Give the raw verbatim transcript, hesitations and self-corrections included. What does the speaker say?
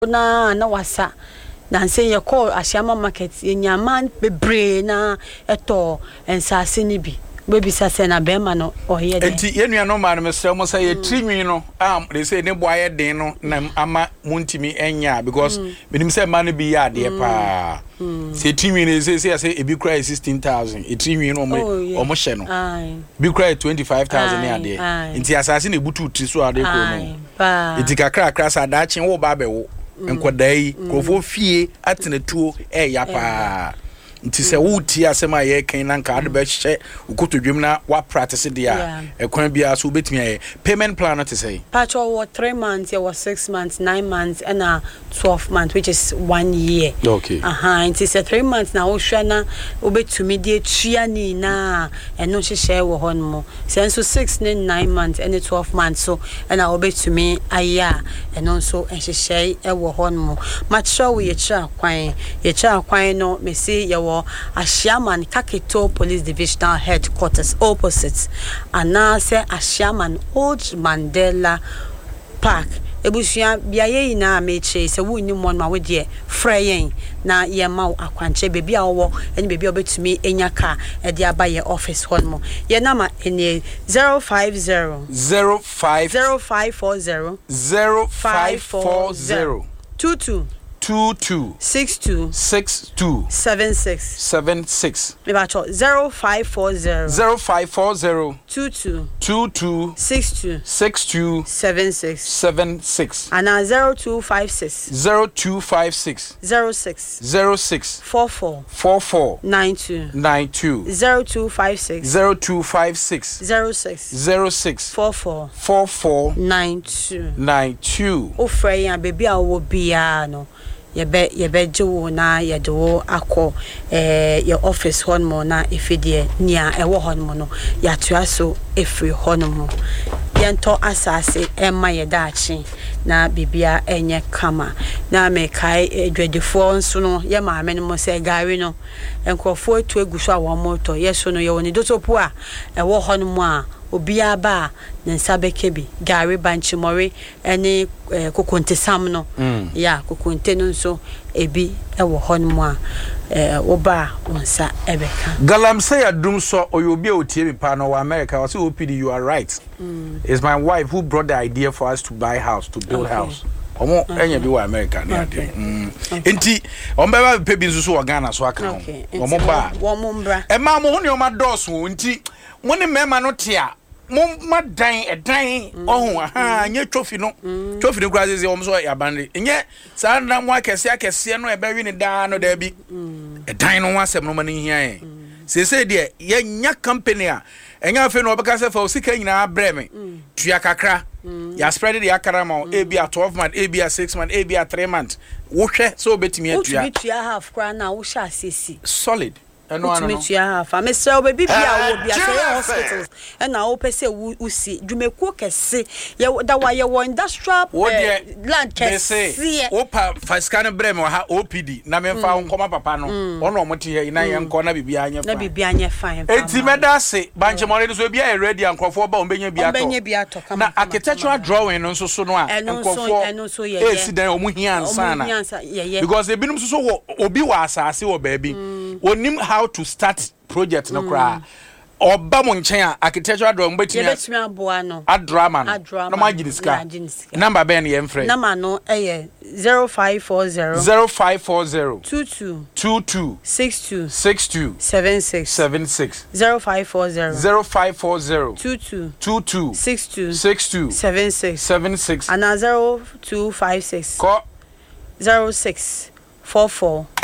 na na wasa na nse ye call Asiama market ye nyaman bebre na eto ensase ni bi bebi sase na bema no oye de enti ye nua no ma no mesrɛ mo say ye trinwi no am they say ne boaye den no na ama muntimi enya because minim say ma no bi ya de pa say trinwi no say say say e bi cry sixteen thousand e trinwi no omo hye no bi cry twenty-five thousand ya de enti asase ne butu tri so ade ko no enti kakra kakra sa da chen wo ba be wo enkodai krofo fie atenatuo e ya pa nti se wo ti asema ye kan na nka ade be hye ukotodwem na wa practice dia e kwan bia so betimi aye payment plan not to say patch over three months or six months nine months and a twelve months which is one year. Okay. Aha nti se three months na wo hwa na obetumi de tua ni na eno hye wo hon mo se nso six ne nine months and twelve months so and obetumi aya eno nso hye e wo hon mo match show ye cha kwan ye cha kwan no me see ye Asiaman Kaketo Police Divisional Headquarters opposite Anase Asiaman Old Mandela Park ebusia biaye ina meche se wuni mon ma wedie freyen na ye ma akwanche bebi a wo eni bebi obetumi enyaka e de abaye office hon mo ye na ma eni zero five zero zero five zero five four zero zero five four zero two two two two six two six two seven six seven six zero five four zero zero five four zero two two two two six two six two seven six seven six and now zero two five six zero two five six zero six zero six four four four four nine two nine two zero two five six zero two five six zero six zero six four four four four nine two nine two. O frey ya baby a wo bia no yebe yebe jo na yedo akọ eh your office hon mo na efidie nia ewo hon mo no ya tuaso efri hon mo yento asase emma yedachi na bibia enye kama na me kai edwedefo nso no ye maame no mo se gari no enkrofo etu eguso a wo moto yeso no ye woni dotopo a ewo hon mo a obia ba na nsabeke bi gari banchimori ene kokonte sam no ya kokonte no nso ebi ewo hon mo a oba onsa ebeka galamse adum so oyobi a otie mi pa no wa America was O P D you are right. mm. It's my wife who brought the idea for us to buy house to build okay. house omo enya bi wa America na ade enti ombeba pe bi nso so wa Ghana so aka omo ba omo mbra e ma mo hu ne o ma doso enti mo ne mema no te a mo madan edan ohun aha nye trophy no trophy no graze ze omo so ya bande nye sa na mo akese akese no e be wi ne da no da bi edan no wasem no ma ne hia e se se de ye nya company a enya fe no obeka se fa osika nyina breme tua kakra ya spread the akarama a be a twelve month a be a six month a be a three month wo hwe so betimi atua wo tua half kra na wo sha asesi solid eno ano no tua half am say o baby bia wo bia say hospitals and na wo pese wo si dwumekuo kese ye da wa ye wo industrial land kese wo pa faskana breme ha O P D na me fa nkoma papa no ono omote he na ye nko na bibia anya na bibia anya fine enti medase banche mole so bia e ready ankofo ba ombenya bia to ombenya bia to na architectural drawing no so so no a ankofo eno so ye e si dan omu hia ansa na because e binum so so obi wa asase wo baabi onim how to start project no kra oba mo nchen a architectural drawing betimi betimi aboa no adrama no ma gidiska number ben ye mfre number no eh zero five four zero zero five four zero two two two two six two six two seven six seven six zero five four zero zero five four zero two two two two six two six two seven six seven six and zero two five six zero six four four